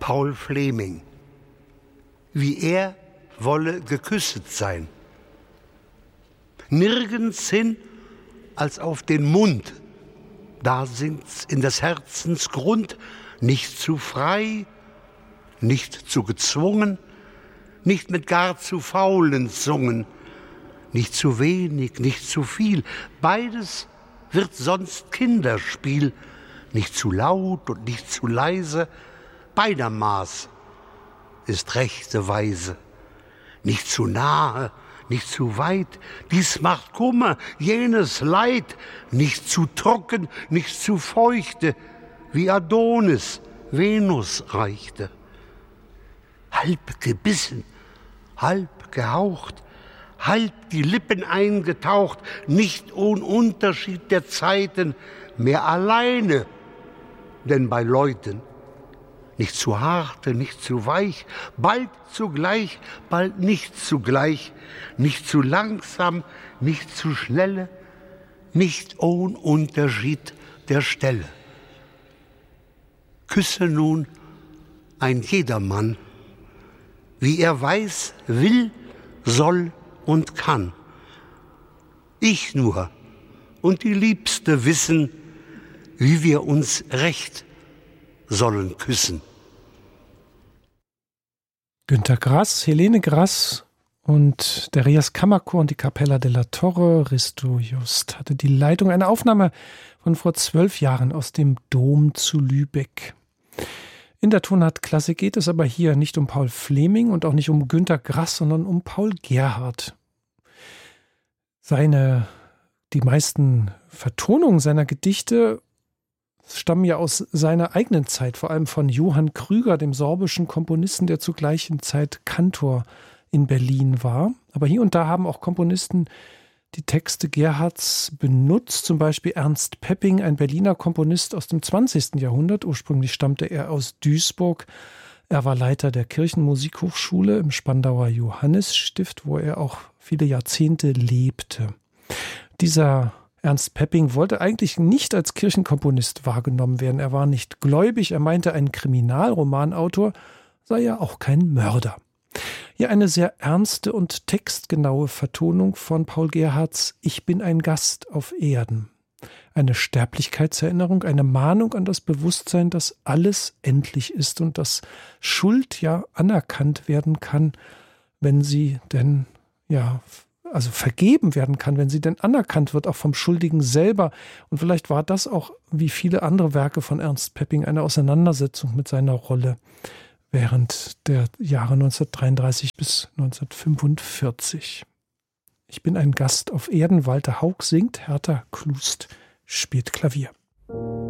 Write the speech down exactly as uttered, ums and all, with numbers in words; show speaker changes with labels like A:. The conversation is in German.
A: Paul Fleming. Wie er wolle geküsset sein. Nirgends hin als auf den Mund. Da sinkt's in des Herzens Grund, nicht zu frei, nicht zu gezwungen, nicht mit gar zu faulen Zungen, nicht zu wenig, nicht zu viel. Beides wird sonst Kinderspiel, nicht zu laut und nicht zu leise. Beider Maß ist rechte Weise. Nicht zu nahe, nicht zu weit, dies macht Kummer, jenes Leid, nicht zu trocken, nicht zu feuchte, wie Adonis Venus reichte. Halb gebissen, halb gehaucht, halb die Lippen eingetaucht, nicht ohn Unterschied der Zeiten, mehr alleine, denn bei Leuten. Nicht zu harte, nicht zu weich, bald zugleich, bald nicht zugleich, nicht zu langsam, nicht zu schnelle, nicht ohn Unterschied der Stelle. Küsse nun ein jedermann, wie er weiß, will, soll und kann. Ich nur und die Liebste wissen, wie wir uns recht sollen küssen.
B: Günter Grass, Helene Grass und der Rias Kammerchor und die Capella della Torre. Risto Just hatte die Leitung. Eine Aufnahme von vor zwölf Jahren aus dem Dom zu Lübeck. In der Tonart-Klassik geht es aber hier nicht um Paul Fleming und auch nicht um Günter Grass, sondern um Paul Gerhardt. Seine, die meisten Vertonungen seiner Gedichte stammen ja aus seiner eigenen Zeit, vor allem von Johann Krüger, dem sorbischen Komponisten, der zur gleichen Zeit Kantor in Berlin war. Aber hier und da haben auch Komponisten die Texte Gerhardts benutzt, zum Beispiel Ernst Pepping, ein Berliner Komponist aus dem zwanzigsten Jahrhundert. Ursprünglich stammte er aus Duisburg. Er war Leiter der Kirchenmusikhochschule im Spandauer Johannisstift, wo er auch viele Jahrzehnte lebte. Dieser Ernst Pepping wollte eigentlich nicht als Kirchenkomponist wahrgenommen werden. Er war nicht gläubig. Er meinte, ein Kriminalromanautor sei ja auch kein Mörder. Hier eine sehr ernste und textgenaue Vertonung von Paul Gerhardts Ich bin ein Gast auf Erden. Eine Sterblichkeitserinnerung, eine Mahnung an das Bewusstsein, dass alles endlich ist und dass Schuld ja anerkannt werden kann, wenn sie denn, ja, also vergeben werden kann, wenn sie denn anerkannt wird, auch vom Schuldigen selber. Und vielleicht war das auch, wie viele andere Werke von Ernst Pepping, eine Auseinandersetzung mit seiner Rolle während der Jahre neunzehnhundertdreiunddreißig bis neunzehnhundertfünfundvierzig. Ich bin ein Gast auf Erden. Walter Haug singt, Hertha Klust spielt Klavier.